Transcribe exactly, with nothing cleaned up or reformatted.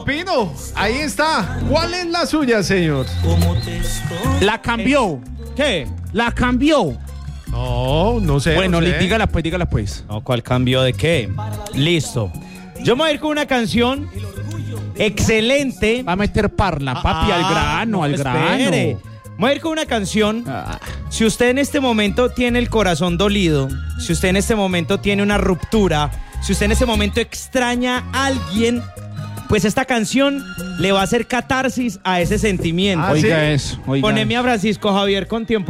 opino. Ahí está. ¿Cuál es la suya, señor? La cambió. ¿Qué? La cambió. No, no sé. Bueno, no sé. dígala pues, dígala pues. No, ¿cuál cambio de qué? Listo. Yo me voy a ir con una canción excelente. Va a meter parla, papi, al grano, no, al espere. grano. Me voy a ir con una canción. Ah. Si usted en este momento tiene el corazón dolido, si usted en este momento tiene una ruptura, si usted en este momento extraña a alguien, pues esta canción le va a hacer catarsis a ese sentimiento. Ah, Oiga ¿sí? eso, oiga Poneme eso. a Francisco Javier con tiempo.